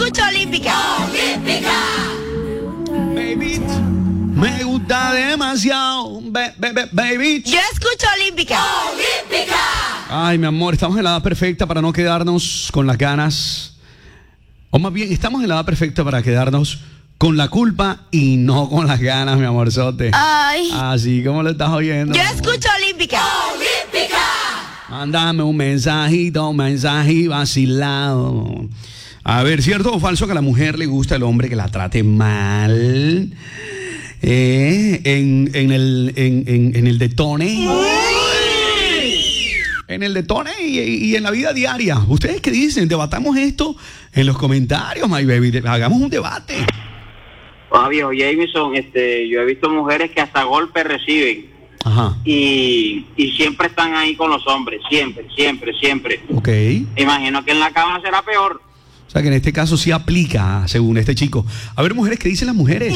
escucho Olímpica. Olímpica. Baby, me gusta demasiado. Baby. Yo escucho Olímpica. Olímpica. Ay, mi amor, estamos en la edad perfecta para no quedarnos con las ganas. O más bien, estamos en la edad perfecta para quedarnos con la culpa y no con las ganas, mi amorzote. Ay. Así como lo estás oyendo. Yo escucho Olímpica. Olímpica. Mándame un mensaje vacilado. A ver, ¿cierto o falso que a la mujer le gusta el hombre que la trate mal? En el detone. En el detone y en la vida diaria. ¿Ustedes qué dicen? Debatamos esto en los comentarios, my baby. Hagamos un debate. Viejo Jameson, yo he visto mujeres que hasta golpes reciben. Ajá. Y siempre están ahí con los hombres, siempre. Ok. Imagino que en la cama será peor. O sea que en este caso sí aplica, según este chico. A ver, mujeres, ¿qué dicen las mujeres?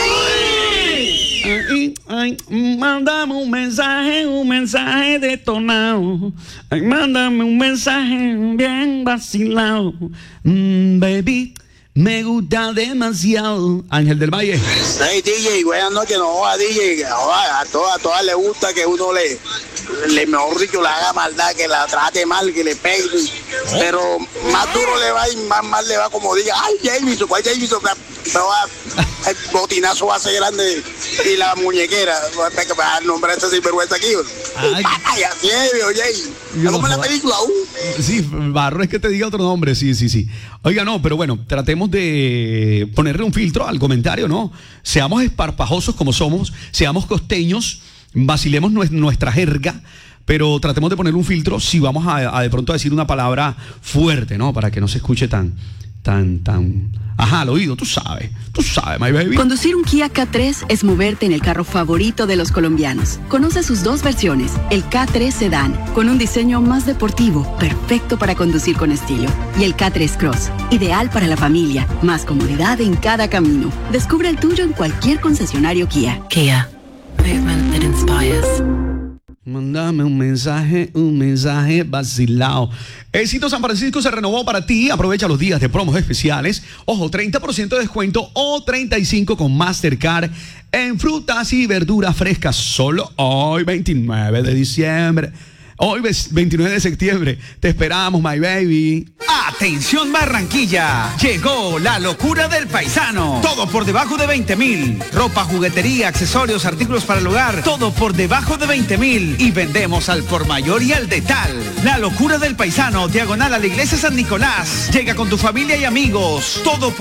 Ay, mándame un mensaje detonado. Ay, mándame un mensaje bien vacilado. Baby, me gusta demasiado. Ángel del Valle. Hey, DJ, buenas noches, no joda, DJ. A todas les gusta que uno le mejor dicho, le haga maldad, que la trate mal, que le pegue. Pero más duro le va y más mal le va, como diga, ay, Jameson, ¿cuál Jameson? El botinazo va a ser grande y la muñequera. Para nombrar esta sinvergüenza aquí. Ay, así es, viejo Jay. ¿Cómo es la película? Sí, Barro, es que te diga otro nombre, sí. Oiga, no, pero bueno, tratemos de ponerle un filtro al comentario, ¿no? Seamos esparpajosos como somos, seamos costeños, vacilemos nuestra jerga, pero tratemos de poner un filtro si vamos a de pronto a decir una palabra fuerte, ¿no? Para que no se escuche tan... Ajá, al oído, tú sabes, my baby. Conducir un Kia K3 es moverte en el carro favorito de los colombianos. Conoce sus dos versiones, el K3 Sedan, con un diseño más deportivo, perfecto para conducir con estilo, y el K3 Cross, ideal para la familia, más comodidad en cada camino. Descubre el tuyo en cualquier concesionario Kia. Kia, movement that inspires. Mándame un mensaje vacilado. Éxito San Francisco se renovó para ti. Aprovecha los días de promos especiales. Ojo, 30% de descuento o 35% con Mastercard en frutas y verduras frescas. Solo hoy, 29 de diciembre. Hoy, 29 de septiembre. Te esperamos, my baby. ¡Atención Barranquilla! Llegó la locura del paisano. Todo por debajo de 20,000. Ropa, juguetería, accesorios, artículos para el hogar. Todo por debajo de 20,000. Y vendemos al por mayor y al detal. La locura del paisano, diagonal a la iglesia San Nicolás. Llega con tu familia y amigos. Todo por